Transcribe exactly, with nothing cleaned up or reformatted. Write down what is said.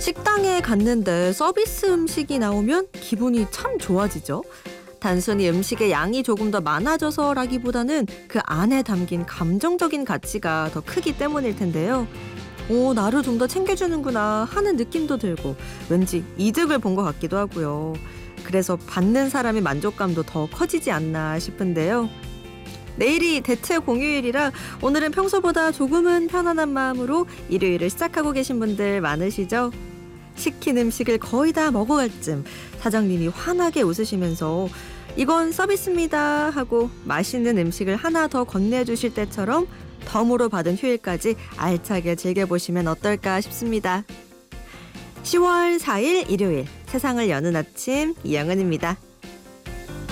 식당에 갔는데 서비스 음식이 나오면 기분이 참 좋아지죠. 단순히 음식의 양이 조금 더 많아져서라기보다는 그 안에 담긴 감정적인 가치가 더 크기 때문일 텐데요. 오, 나를 좀 더 챙겨주는구나 하는 느낌도 들고 왠지 이득을 본 것 같기도 하고요. 그래서 받는 사람의 만족감도 더 커지지 않나 싶은데요. 내일이 대체 공휴일이라 오늘은 평소보다 조금은 편안한 마음으로 일요일을 시작하고 계신 분들 많으시죠? 시킨 음식을 거의 다 먹어갈 쯤 사장님이 환하게 웃으시면서 이건 서비스입니다 하고 맛있는 음식을 하나 더 건네주실 때처럼 덤으로 받은 휴일까지 알차게 즐겨보시면 어떨까 싶습니다. 시월 사일 일요일 세상을 여는 아침 이영은입니다.